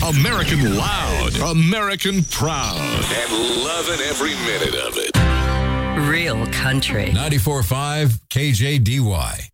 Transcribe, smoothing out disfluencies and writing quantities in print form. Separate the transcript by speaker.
Speaker 1: American loud, American proud, and loving every minute of it.
Speaker 2: Real country.
Speaker 3: 94.5 KJDY.